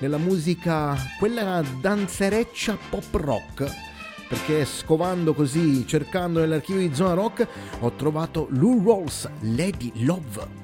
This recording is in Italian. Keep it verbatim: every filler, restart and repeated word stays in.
nella musica, quella danzereccia pop rock, perché scovando così, cercando nell'archivio di Zona Rock, ho trovato Lou Rawls, Lady Love.